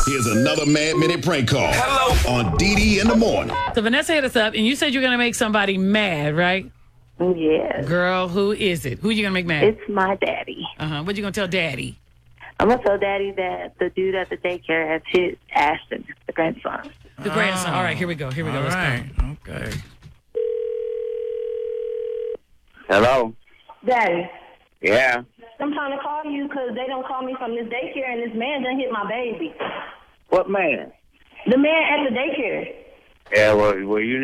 Here's another Mad Minute prank call. Hello. On DD in the morning. So Vanessa hit us up, and you said you're going to make somebody mad, right? Yes. Girl, who is it? Who are you going to make mad? It's my daddy. What you going to tell Daddy? I'm going to tell Daddy that the dude at the daycare has hit Ashton, the grandson. The grandson. All right, here we go. Here we go. All Let's right. go. Okay. Hello? Daddy, Yeah. I'm trying to call you because they don't call me from this daycare, and this man done hit my baby. What man? The man at the daycare. Yeah, well, you